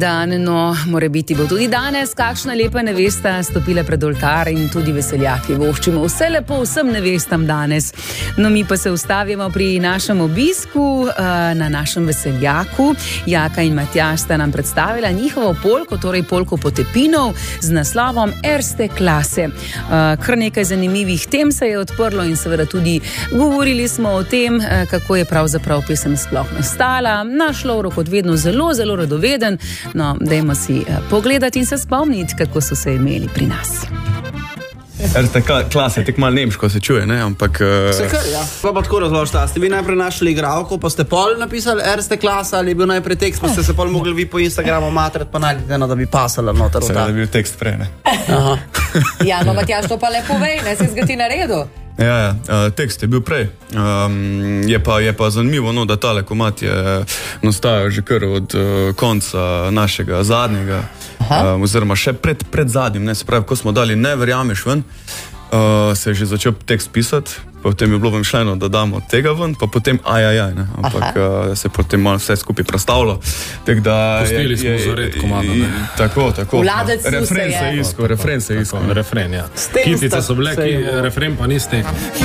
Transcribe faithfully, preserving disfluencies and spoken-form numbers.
Dan, no, mora biti bo tudi danes, kakšna lepa nevesta stopila pred oltar in tudi veseljaki voščimo vse lepo vsem nevestam danes. No, mi pa se ustavimo pri našem obisku, na našem veseljaku. Jaka in Matjaž sta nam predstavila njihovo polko, torej polko Potepinov z naslovom Erste klase. Kar nekaj zanimivih tem se je odprlo in seveda tudi govorili smo o tem, kako je pravzaprav pesem sploh nastala. Naš Lovro kot vedno zelo, zelo radoveden. No, dajmo si pogledati in se spomniti, kako so se imeli pri nas. Erste klase, tako malo nemško se čuje, ne, ampak... Uh... Se kar, ja. Pa pa tako razložite, ste vi najprej našli igralko, pa ste pol napisali Erste klasa, ali je bil najprej tekst, pa ste se pol mogli vi po Instagramu matrat, pa najdete eno, da bi pasala noter. Seveda, da bi bil tekst prej, ne. Aha. Ja, no, Matjaž, to pa lepo vej, ne, si ga ti naredil. Ja, ja, tekst je bil prej. Um, je, pa, je pa zanimivo, no, da tale komad je nastajal že kar od uh, konca našega zadnjega, uh, oziroma še pred, pred zadnjim, ne, se pravi, ko smo dali Ne verjameš ven, uh, se je že začel tekst pisati, potem je bilo vemšljeno, da damo tega ven, pa potem ajajaj, ne, ampak uh, se potem malo vse skupaj prestavilo. Pustili smo zared komada, ne. Tako, tako. Vladec refren se je iskal, refren se je iskal. Refren, ja. Kitice so bile, refren pa niste.